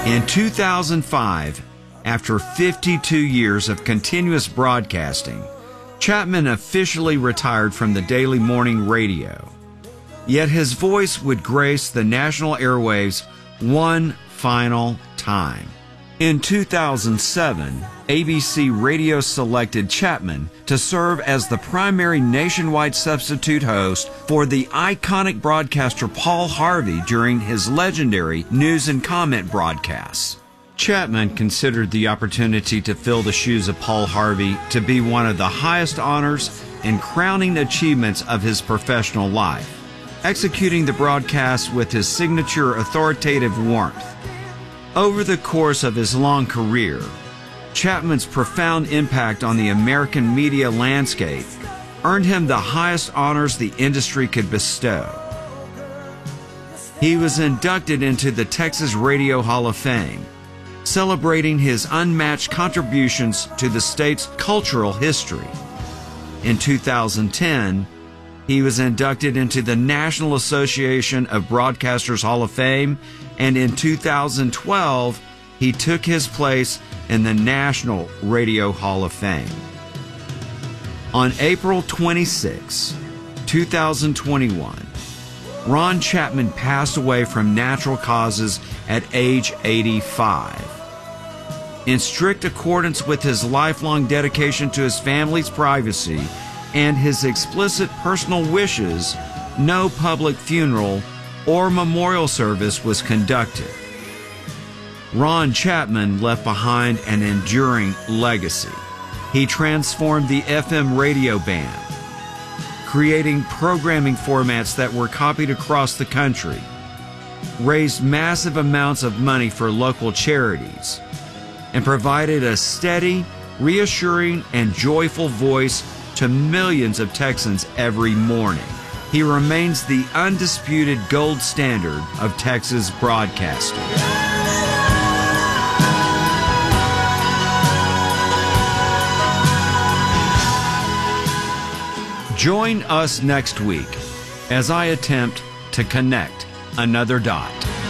In 2005, after 52 years of continuous broadcasting, Chapman officially retired from the daily morning radio. Yet his voice would grace the national airwaves one final time. In 2007, ABC Radio selected Chapman to serve as the primary nationwide substitute host for the iconic broadcaster Paul Harvey during his legendary news and comment broadcasts. Chapman considered the opportunity to fill the shoes of Paul Harvey to be one of the highest honors and crowning achievements of his professional life, executing the broadcast with his signature authoritative warmth. Over the course of his long career, Chapman's profound impact on the American media landscape earned him the highest honors the industry could bestow. He was inducted into the Texas Radio Hall of Fame, celebrating his unmatched contributions to the state's cultural history. In 2010, he was inducted into the National Association of Broadcasters Hall of Fame, and in 2012, he took his place in the National Radio Hall of Fame. On April 26, 2021, Ron Chapman passed away from natural causes at age 85. In strict accordance with his lifelong dedication to his family's privacy and his explicit personal wishes, no public funeral or memorial service was conducted. Ron Chapman left behind an enduring legacy. He transformed the FM radio band, creating programming formats that were copied across the country, raised massive amounts of money for local charities, and provided a steady, reassuring, and joyful voice to millions of Texans every morning. He remains the undisputed gold standard of Texas broadcasting. Join us next week as I attempt to connect another dot.